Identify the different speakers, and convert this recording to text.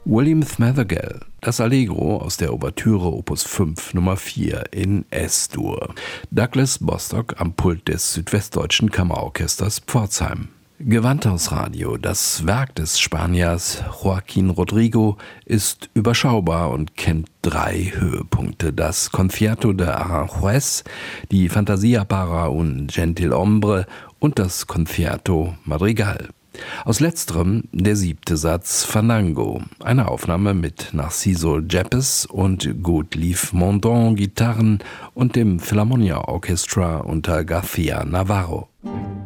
Speaker 1: William Smethagel, das Allegro aus der Ouvertüre Opus 5 Nummer 4 in S-Dur. Douglas Bostock am Pult des Südwestdeutschen Kammerorchesters Pforzheim. Gewandhausradio, das Werk des Spaniers Joaquín Rodrigo, ist überschaubar und kennt 3 Höhepunkte. Das Concierto de Aranjuez, die Fantasia para un Gentilhombre und das Concierto Madrigal. Aus letzterem der 7. Satz Fandango, eine Aufnahme mit Narciso Yepes und Godelieve Mondon Gitarren und dem Philharmonia Orchestra unter García Navarro.